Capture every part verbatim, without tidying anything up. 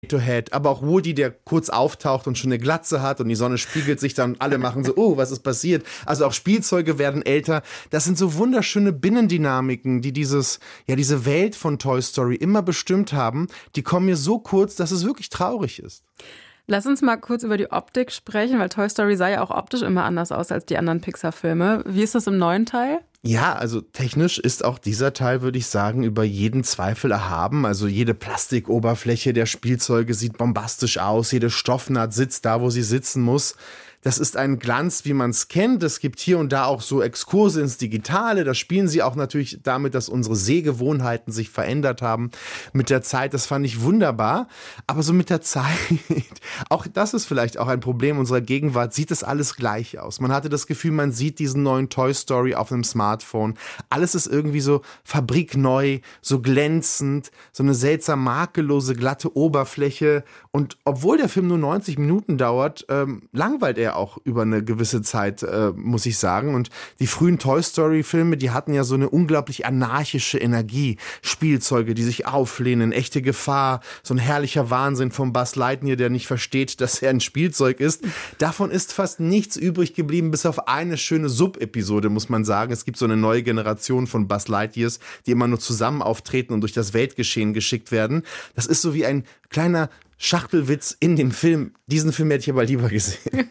Head, aber auch Woody, der kurz auftaucht und schon eine Glatze hat und die Sonne spiegelt sich dann und alle machen so, oh, was ist passiert? Also auch Spielzeuge werden älter. Das sind so wunderschöne Binnendynamiken, die dieses, ja, diese Welt von Toy Story immer bestimmt haben. Die kommen mir so kurz, dass es wirklich traurig ist. Lass uns mal kurz über die Optik sprechen, weil Toy Story sah ja auch optisch immer anders aus als die anderen Pixar-Filme. Wie ist das im neuen Teil? Ja, also technisch ist auch dieser Teil, würde ich sagen, über jeden Zweifel erhaben. Also jede Plastikoberfläche der Spielzeuge sieht bombastisch aus, jede Stoffnaht sitzt da, wo sie sitzen muss. Das ist ein Glanz, wie man es kennt. Es gibt hier und da auch so Exkurse ins Digitale. Da spielen sie auch natürlich damit, dass unsere Sehgewohnheiten sich verändert haben mit der Zeit. Das fand ich wunderbar. Aber so mit der Zeit, auch das ist vielleicht auch ein Problem unserer Gegenwart, sieht das alles gleich aus. Man hatte das Gefühl, man sieht diesen neuen Toy Story auf einem Smartphone. Alles ist irgendwie so fabrikneu, so glänzend, so eine seltsam makellose, glatte Oberfläche. Und obwohl der Film nur neunzig Minuten dauert, ähm, langweilt er auch über eine gewisse Zeit, äh, muss ich sagen. Und die frühen Toy-Story-Filme, die hatten ja so eine unglaublich anarchische Energie. Spielzeuge, die sich auflehnen, echte Gefahr, so ein herrlicher Wahnsinn vom Buzz Lightyear, der nicht versteht, dass er ein Spielzeug ist. Davon ist fast nichts übrig geblieben, bis auf eine schöne Sub-Episode, muss man sagen. Es gibt so eine neue Generation von Buzz Lightyears, die immer nur zusammen auftreten und durch das Weltgeschehen geschickt werden. Das ist so wie ein kleiner Schachtelwitz in dem Film. Diesen Film hätte ich aber lieber gesehen.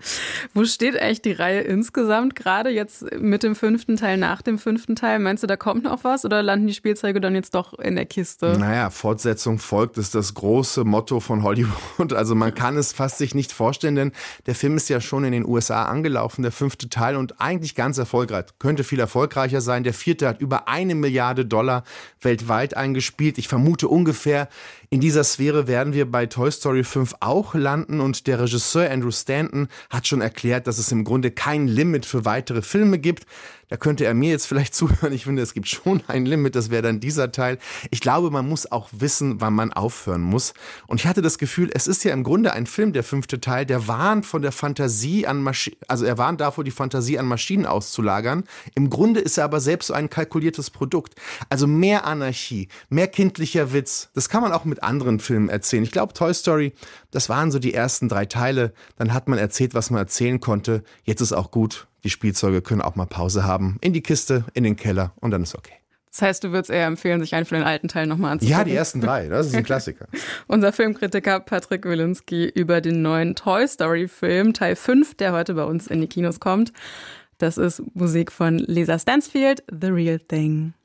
Wo steht eigentlich die Reihe insgesamt gerade jetzt mit dem fünften Teil, nach dem fünften Teil? Meinst du, da kommt noch was oder landen die Spielzeuge dann jetzt doch in der Kiste? Naja, Fortsetzung folgt, ist das große Motto von Hollywood. Also man kann es fast sich nicht vorstellen, denn der Film ist ja schon in den U S A angelaufen, der fünfte Teil, und eigentlich ganz erfolgreich. Könnte viel erfolgreicher sein. Der vierte hat über eine Milliarde Dollar weltweit eingespielt. Ich vermute ungefähr, in dieser Sphäre werden wir bei Toy Story fünf auch landen, und der Regisseur Andrew Stanton hat schon erklärt, dass es im Grunde kein Limit für weitere Filme gibt. Da könnte er mir jetzt vielleicht zuhören. Ich finde, es gibt schon ein Limit, das wäre dann dieser Teil. Ich glaube, man muss auch wissen, wann man aufhören muss. Und ich hatte das Gefühl, es ist ja im Grunde ein Film, der fünfte Teil, der warnt von der Fantasie an Maschinen, also er warnt davor, die Fantasie an Maschinen auszulagern. Im Grunde ist er aber selbst so ein kalkuliertes Produkt. Also mehr Anarchie, mehr kindlicher Witz. Das kann man auch mit anderen Filmen erzählen. Ich glaube, Toy Story, das waren so die ersten drei Teile. Dann hat man erzählt, was man erzählen konnte. Jetzt ist auch gut. Die Spielzeuge können auch mal Pause haben. In die Kiste, in den Keller, und dann ist okay. Das heißt, du würdest eher empfehlen, sich einen von den alten Teilen nochmal anzugucken? Ja, die ersten drei. Das ist ein Klassiker. Unser Filmkritiker Patrick Wilinski über den neuen Toy Story Film, Teil fünf, der heute bei uns in die Kinos kommt. Das ist Musik von Lisa Stansfield, The Real Thing.